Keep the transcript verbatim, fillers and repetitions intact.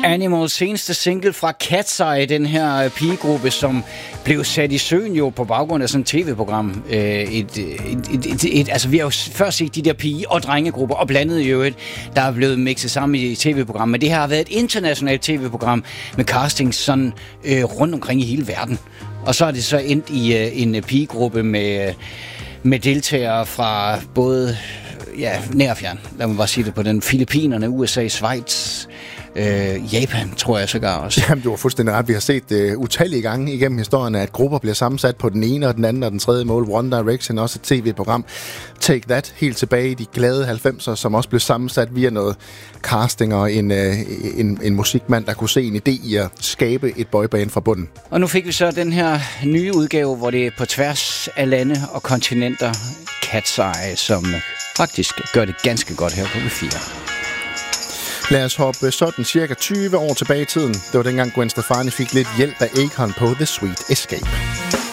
Animals seneste single fra Cat's Eye, den her pigegruppe, som blev sat i søen jo på baggrund af sådan et tv-program. Et, et, et, et, et, altså, vi har jo før set de der pige- og drengegrupper, og blandet jo et, der er blevet mixet sammen i et tv-program. Men det her har været et internationalt tv-program med casting sådan øh, rundt omkring i hele verden. Og så er det så endt i øh, en pigegruppe med, med deltagere fra både ja, nær og fjern. Lad mig bare sige det på den. Filippinerne, U S A, Schweiz, Øh, Japan, tror jeg sågar også. Jamen, du har fuldstændig ret. Vi har set uh, utallige gange igennem historien, at grupper bliver sammensat på den ene og den anden og den tredje mål. One Direction, også et tv-program. Take That, helt tilbage i de glade halvfemser, som også blev sammensat via noget casting og en, uh, en, en musikmand, der kunne se en idé i at skabe et boyband fra bunden. Og nu fik vi så den her nye udgave, hvor det er på tværs af lande og kontinenter, Cat's Eye, som faktisk gør det ganske godt her på B fire. Lad os hoppe sådan cirka tyve år tilbage i tiden. Det var dengang Gwen Stefani fik lidt hjælp af Akon på The Sweet Escape.